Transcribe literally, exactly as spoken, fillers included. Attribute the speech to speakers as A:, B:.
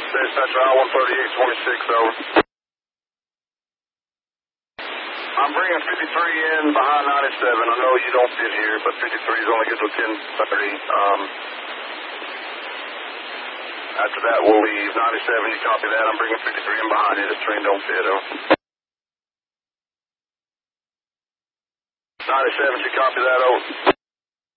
A: Dispatch I one thirty-eight twenty-six, over. I'm bringing fifty-three in behind ninety-seven. I know you don't fit here, but fifty-three is only good till ten thirty. Um, after that, we'll leave. ninety-seven, you copy that. I'm bringing fifty-three in behind you. This train don't fit, over. ninety-seven, you copy that, over.